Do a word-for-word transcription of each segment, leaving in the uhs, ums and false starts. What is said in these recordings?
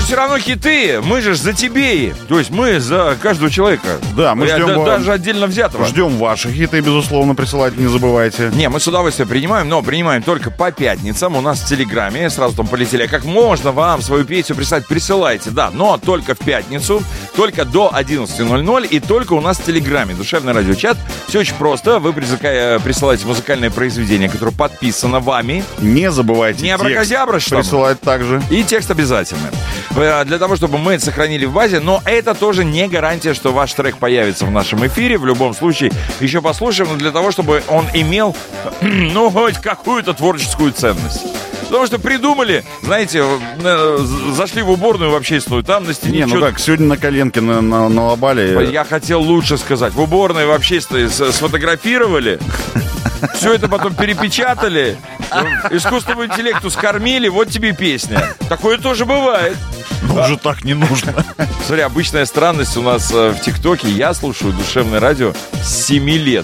все равно хиты. Мы же за тебе. То есть мы за каждого человека. Да, мы ждем да, вам... Даже отдельно взятого. Ждем ваши хиты, безусловно, присылайте, не забывайте. Не, мы с удовольствием принимаем, но принимаем только по пятницам. У нас в Телеграме сразу там полетели. Как можно вам свою песню прислать? Присылайте, да, но только в пятницу, только до одиннадцати ноль-ноль и только у нас в Телеграме. Душевный радиочат. Все очень просто. Вы присылаете музыкальное произведение, которое подписано вами. Не забывайте не абракадабра, присылать также. И текст обязательно. Для того, чтобы мы это сохранили в базе. Но это тоже не гарантия, что ваш трек появится в нашем эфире. В любом случае, еще послушаем, но для того, чтобы он имел, ну, хоть какую-то творческую ценность. Потому что придумали, знаете, зашли в уборную в общественную, там на стене... Не, ну как, сегодня на коленке на, на, налобали. Я хотел лучше сказать. В уборной в общественной сфотографировали, все это потом перепечатали, искусственному интеллекту скормили, вот тебе песня. Такое тоже бывает. Но уже так не нужно. Смотри, обычная странность у нас в ТикТоке. Я слушаю душевное радио с семи лет.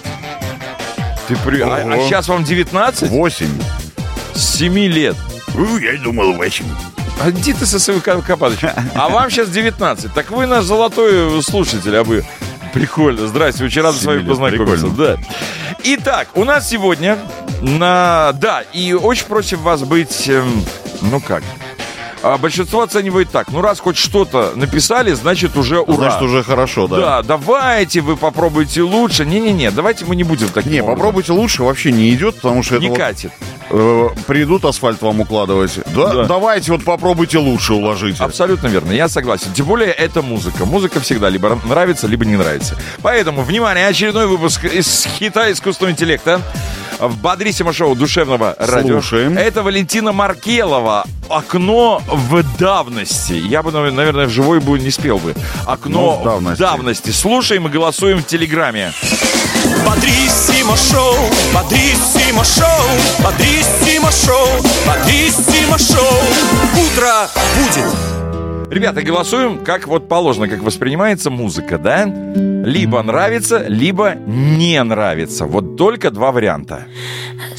Ты при... а, а сейчас вам девятнадцать? восемь. С семи лет. У, я думал, восемь. А иди ты со своим копаточкой. А вам сейчас девятнадцать. Так вы наш золотой слушатель, а вы... Прикольно. Здрасте, очень рад с вами познакомиться. Да. Итак, у нас сегодня на... Да, и очень просим вас быть... Эм, ну как... А большинство оценивает так. Ну, раз хоть что-то написали, значит, уже ура. Значит, уже хорошо, да. Да, давайте вы попробуйте лучше. Не-не-не, давайте мы не будем таким Не, образом. попробуйте лучше вообще не идет, потому что не это катит. Вот, э, придут асфальт вам укладывать. Да, да. Давайте вот попробуйте лучше уложите. Абсолютно верно, я согласен. Тем более, это музыка. Музыка всегда либо нравится, либо не нравится. Поэтому, внимание, очередной выпуск из хита искусственного интеллекта в Бодриссимо шоу душевного радио. Слушаем. Это Валентина Маркелова. «Окно в давности». Я бы, наверное, вживую бы не спел бы. «Окно в давности». в давности. Слушаем и голосуем в Телеграме. Бодриссимо шоу, Бодриссимо шоу, Бодриссимо шоу, Бодриссимо шоу. Утро будет. Ребята, голосуем, как вот положено, как воспринимается музыка, да? Либо нравится, либо не нравится. Вот только два варианта.